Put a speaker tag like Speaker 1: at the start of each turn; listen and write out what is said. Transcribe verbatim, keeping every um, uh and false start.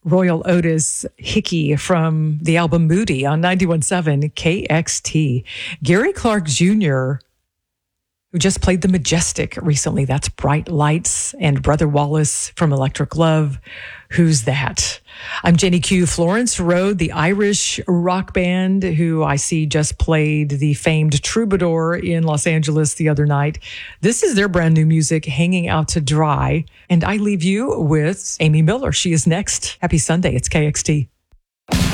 Speaker 1: Royal Otis Hickey from the album Moody on ninety-one point seven K X T. Gary Clark Junior, who just played the Majestic recently. That's Bright Lights. And Brother Wallace from Electric Love. Who's that? I'm Jenny Q. Florence Road, the Irish rock band who I see just played the famed Troubadour in Los Angeles the other night. This is their brand new music, Hanging Out to Dry. And I leave you with Amy Miller. She is next. Happy Sunday. It's K X T.